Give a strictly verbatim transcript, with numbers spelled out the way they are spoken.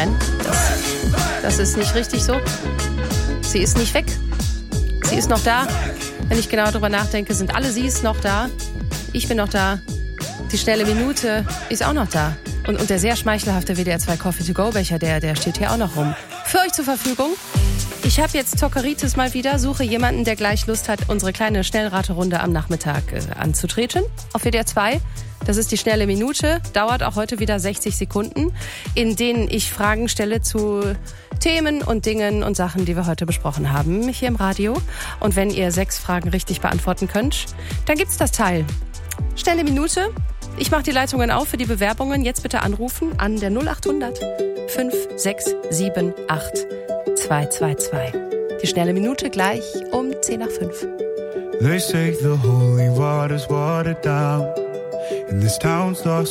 Nein, das, das ist nicht richtig so. Sie ist nicht weg. Sie ist noch da. Wenn ich genau darüber nachdenke, sind alle Sie's noch da. Ich bin noch da. Die schnelle Minute ist auch noch da. Und, und der sehr schmeichelhafte W D R zwei Coffee-to-go-Becher, der, der steht hier auch noch rum. Für euch zur Verfügung. Ich habe jetzt Zockeritis mal wieder. Suche jemanden, der gleich Lust hat, unsere kleine Schnellraterunde am Nachmittag äh, anzutreten. Auf W D R zwei. Das ist die schnelle Minute. Dauert auch heute wieder sechzig Sekunden, in denen ich Fragen stelle zu Themen und Dingen und Sachen, die wir heute besprochen haben, hier im Radio. Und wenn ihr sechs Fragen richtig beantworten könnt, dann gibt's das Teil. Schnelle Minute. Ich mache die Leitungen auf für die Bewerbungen. Jetzt bitte anrufen an der null acht hundert fünf sechs sieben acht zwei zwei zwei. Die schnelle Minute gleich um zehn nach fünf. They say the holy water's watered down, and this town's lost